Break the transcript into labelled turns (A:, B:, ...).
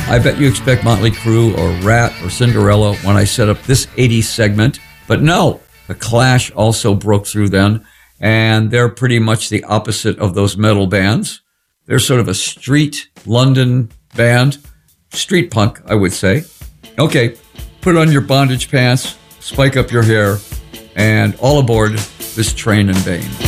A: I bet you expect Motley Crue or Rat or Cinderella when I set up this 80s segment. But no, The Clash also broke through then, and they're pretty much the opposite of those metal bands. They're sort of a street London band, street punk, I would say. Okay, put on your bondage pants, spike up your hair, and all aboard this train in vain.